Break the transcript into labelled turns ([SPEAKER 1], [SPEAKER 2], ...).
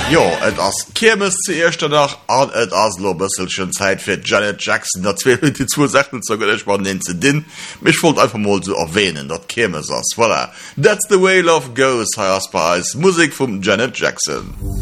[SPEAKER 1] Jo, et ass Kirmes zuerst danach an et aslo bësselchen Zeit fir Janet Jackson dat 2 Sachen zogellech war den ze Din. Mich wollt einfach mal so erwähnen, dat Kirmes ass. Voilà. That's the way love goes, heißt bei als Musik vom Janet Jackson.